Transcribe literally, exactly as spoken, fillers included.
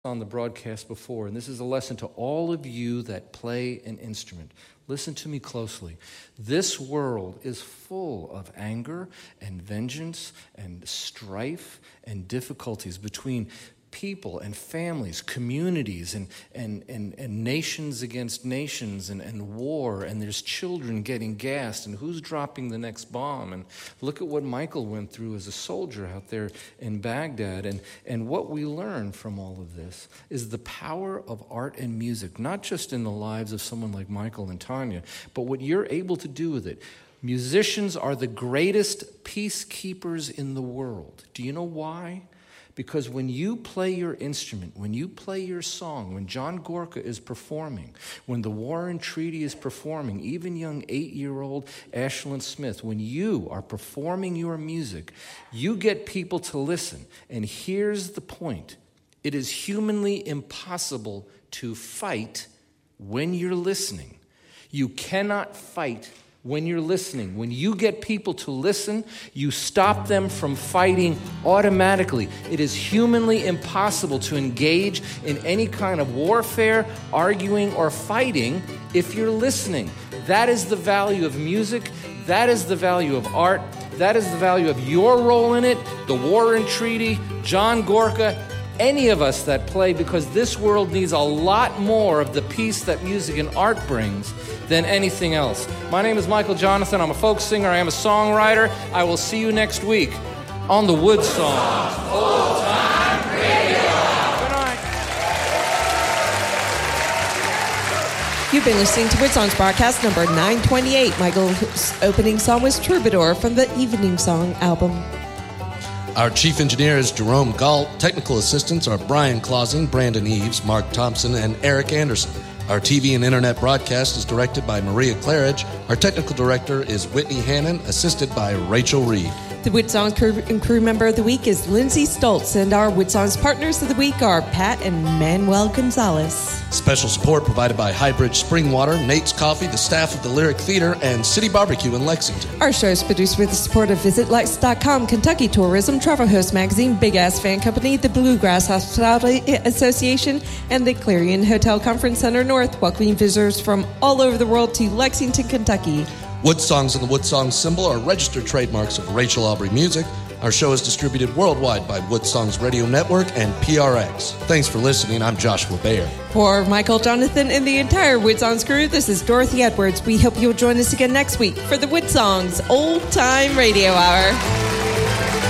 on the broadcast before, and this is a lesson to all of you that play an instrument. Listen to me closely. This world is full of anger and vengeance and strife and difficulties between people and families, communities, and and, and, and nations against nations, and, and war, and there's children getting gassed, and who's dropping the next bomb. And look at what Michael went through as a soldier out there in Baghdad. And, and what we learn from all of this is the power of art and music, not just in the lives of someone like Michael and Tanya, but what you're able to do with it. Musicians are the greatest peacekeepers in the world. Do you know why? Because when you play your instrument, when you play your song, when John Gorka is performing, when the Warren Treaty is performing, even young eight-year-old Ashlyn Smith, when you are performing your music, you get people to listen. And here's the point. It is humanly impossible to fight when you're listening. You cannot fight when you're listening. When you get people to listen, you stop them from fighting automatically. It is humanly impossible to engage in any kind of warfare, arguing, or fighting if you're listening. That is the value of music. That is the value of art. That is the value of your role in it, the Warren Treaty, John Gorka, any of us that play, because this world needs a lot more of the peace that music and art brings than anything else. My name is Michael Jonathan. I'm a folk singer. I am a songwriter. I will see you next week on the Wood Songs Old Time Radio. Good night. You've been listening to Wood Songs broadcast number nine twenty-eight. Michael's opening song was Troubadour from the Evening Song album. Our chief engineer is Jerome Galt. Technical assistants are Brian Clausing, Brandon Eves, Mark Thompson, and Eric Anderson. Our T V and internet broadcast is directed by Maria Claridge. Our technical director is Whitney Hannon, assisted by Rachel Reed. The Wood Songs crew, crew member of the week is Lindsay Stoltz, and our Wood Songs partners of the week are Pat and Manuel Gonzalez. Special support provided by Highbridge Springwater, Nate's Coffee, the staff of the Lyric Theater, and City Barbecue in Lexington. Our show is produced with the support of Visit Lex dot com, Kentucky Tourism, Travel Host Magazine, Big Ass Fan Company, the Bluegrass Hospitality Association, and the Clarion Hotel Conference Center North, welcoming visitors from all over the world to Lexington, Kentucky. Wood Songs and the Wood Songs symbol are registered trademarks of Rachel Aubrey Music. Our show is distributed worldwide by Wood Songs Radio Network and P R X. Thanks for listening. I'm Joshua Bayer. For Michael Jonathan and the entire Wood Songs crew, this is Dorothy Edwards. We hope you'll join us again next week for the Wood Songs Old Time Radio Hour.